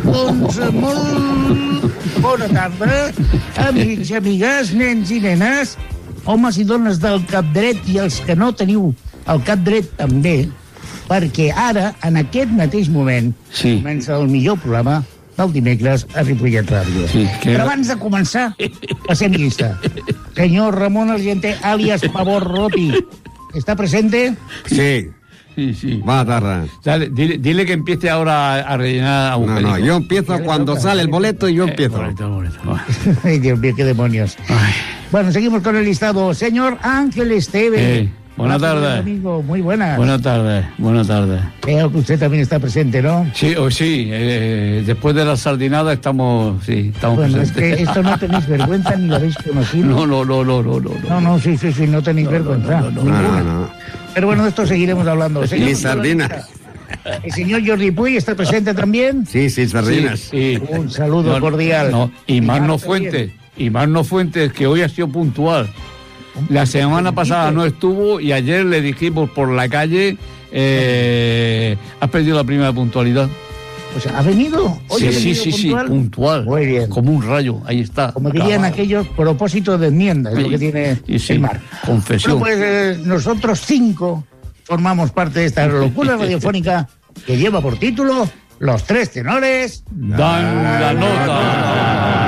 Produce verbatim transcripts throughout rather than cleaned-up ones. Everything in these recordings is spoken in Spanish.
Doncs molt bona tarda, amics i amigues, nens i nenes, homes i dones del cap dret i els que no teniu el cap dret també, perquè ara, en aquest mateix moment, sí. comença el millor programa del dimecres a Ripollet Ràdio. Sí, que... Però abans de començar, passem llista. Senyor Ramon Argenter, alias Pavor Roti, ¿está presente? Sí. Sí, sí. Buenas tardes. Dale, dile, dile que empiece ahora a rellenar. A no, no, yo empiezo cuando sale el boleto y yo empiezo. Eh, boleto, boleto. Ay, Dios mío, qué demonios. Ay. Bueno, seguimos con el listado. Señor Ángel Esteve. Eh, buenas tardes. Amigo, muy buenas. Buenas tardes, buenas tardes. Creo que usted también está presente, ¿no? Sí, oh, sí. Eh, después de la sardinada estamos, sí, estamos bueno, presentes. Es que esto no tenéis vergüenza ni lo habéis conocido. No, no, no, no, no, no. No, no, sí, sí, sí, no tenéis no, vergüenza. No, no, no, no, no, no. Pero bueno, de esto seguiremos hablando. Señor, y sardinas. ¿El señor Jordi Puy está presente también? Sí, sí, sardinas. Sí, sí. Un saludo no, cordial. No, y Marno Fuentes, y Marno Fuentes, que hoy ha sido puntual. La semana pasada no estuvo y ayer le dijimos por la calle, eh, has perdido la primera puntualidad. O sea, ¿ha venido? Hoy sí, ha venido sí, sí, puntual? sí, puntual. Muy bien. Como un rayo, ahí está. Como dirían ah. aquellos, propósito de enmienda, es sí, lo que tiene sí, sí. el mar. Confesión. Bueno, pues eh, nosotros cinco formamos parte de esta locura radiofónica que lleva por título Los Tres Tenores Dan la Nota.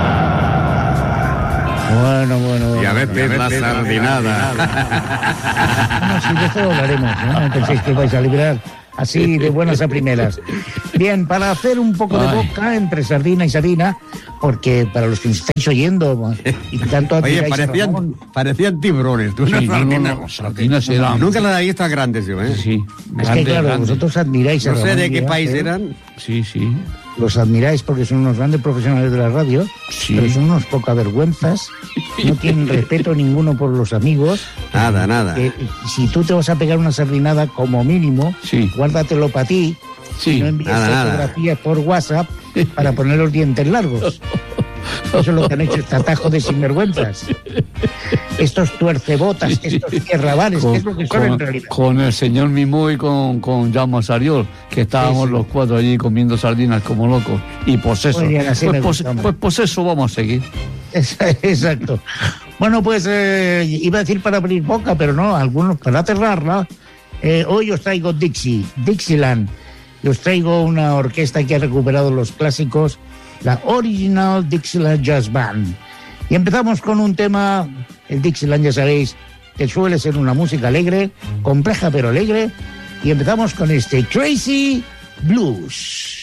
Bueno, bueno, bueno. Y a veces la sardinada. No, si de esto hablaremos, ¿no? No penséis que vais a librar así de buenas a primeras. Bien, para hacer un poco de boca entre sardina y sardina, porque para los que nos estáis oyendo y tanto oye, parecían, parecían tiburones. Tú sí, no, no, no, sardinas eran... Nunca las había visto grandes yo, ¿eh? Sí, es que claro, grandes. Vosotros admiráis a no sé de qué Díaz, país ¿eh? eran. Sí, sí. Los admiráis porque son unos grandes profesionales de la radio, sí. pero son unos pocavergüenzas, no tienen respeto ninguno por los amigos. Nada, nada. Eh, si tú te vas a pegar una sardinada, como mínimo, sí. guárdatelo para ti, sí. no envíes nada, fotografías nada. por WhatsApp para poner los dientes largos. Eso es lo que han hecho este atajo de sinvergüenzas. Estos tuercebotas, estos tierrabares, ¿qué es lo que son con, en realidad? Con el señor Mimo y con, con Jaume Sariol, que estábamos sí, sí. los cuatro allí comiendo sardinas como locos. Y pues eso, bien, pues, pues, pues, pues eso vamos a seguir. Exacto. Bueno, pues eh, iba a decir para abrir boca, pero no, algunos para cerrarla. Eh, hoy os traigo Dixie, Dixieland. Y os traigo una orquesta que ha recuperado los clásicos, la Original Dixieland Jazz Band. Y empezamos con un tema, el Dixieland ya sabéis, que suele ser una música alegre, compleja pero alegre. Y empezamos con este Crazy Blues.